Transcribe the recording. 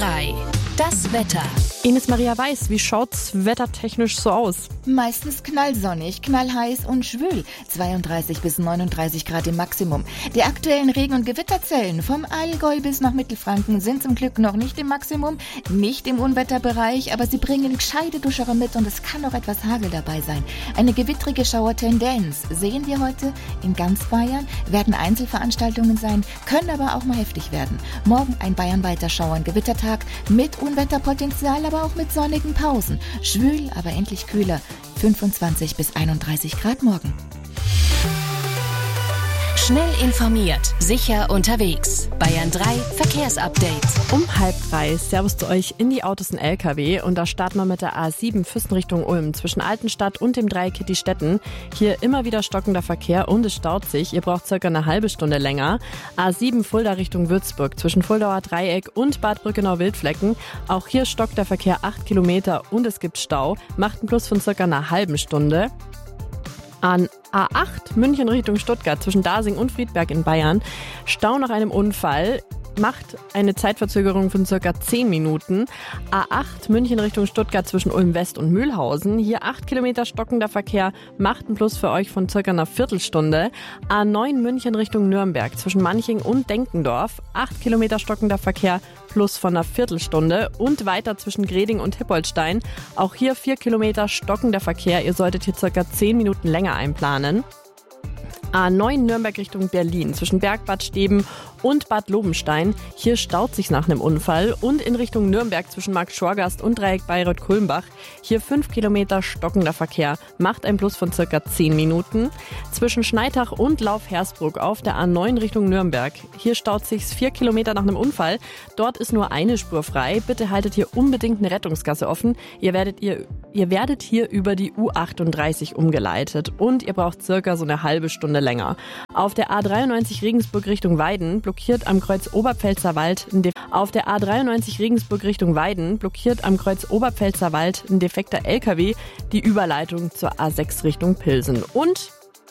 3. Das Wetter. Ines Maria Weiß, wie schaut's wettertechnisch so aus? Meistens knallsonnig, knallheiß und schwül. 32 bis 39 Grad im Maximum. Die aktuellen Regen- und Gewitterzellen vom Allgäu bis nach Mittelfranken sind zum Glück noch nicht im Maximum, nicht im Unwetterbereich, aber sie bringen gescheite Duscher mit und es kann auch etwas Hagel dabei sein. Eine gewittrige Schauertendenz sehen wir heute in ganz Bayern, werden Einzelveranstaltungen sein, können aber auch mal heftig werden. Morgen ein bayernweiter Schauer- und Gewittertag mit Unwetterpotenzial, aber auch mit sonnigen Pausen. Schwül, aber endlich kühler. 25 bis 31 Grad morgen. Schnell informiert, sicher unterwegs. Bayern 3 Verkehrsupdate. Um 2:30 Servus zu euch in die Autos und LKW und da starten wir mit der A7 Füssen Richtung Ulm zwischen Altenstadt und dem Dreieck Kittistetten. Hier immer wieder stockender Verkehr und es staut sich. Ihr braucht circa eine halbe Stunde länger. A7 Fulda Richtung Würzburg zwischen Fuldauer Dreieck und Bad Brückenau-Wildflecken. Auch hier stockt der Verkehr 8 Kilometer und es gibt Stau. Macht einen Plus von circa einer halben Stunde. An A8 München Richtung Stuttgart zwischen Dasing und Friedberg in Bayern. Stau nach einem Unfall macht eine Zeitverzögerung von circa 10 Minuten. A8 München Richtung Stuttgart zwischen Ulm West und Mühlhausen. Hier 8 Kilometer stockender Verkehr, macht einen Plus für euch von circa einer Viertelstunde. A9 München Richtung Nürnberg zwischen Manching und Denkendorf. 8 Kilometer stockender Verkehr, Plus von einer Viertelstunde. Und weiter zwischen Greding und Hippolstein. Auch hier 4 Kilometer stockender Verkehr. Ihr solltet hier circa 10 Minuten länger einplanen. A9 Nürnberg Richtung Berlin zwischen Bergbad Steben und Bad Lobenstein. Hier staut sich nach einem Unfall und in Richtung Nürnberg zwischen Markt-Schorgast und Dreieck Bayreuth-Kulmbach. Hier 5 Kilometer stockender Verkehr, macht ein Plus von circa 10 Minuten. Zwischen Schneitach und Lauf-Hersbruck auf der A9 Richtung Nürnberg. Hier staut sich 4 Kilometer nach einem Unfall. Dort ist nur eine Spur frei. Bitte haltet hier unbedingt eine Rettungsgasse offen. Ihr werdet hier über die U38 umgeleitet und ihr braucht circa so eine halbe Stunde länger. Auf der A93 Regensburg Richtung Weiden blockiert am Kreuz Oberpfälzer Wald ein defekter LKW die Überleitung zur A6 Richtung Pilsen. Und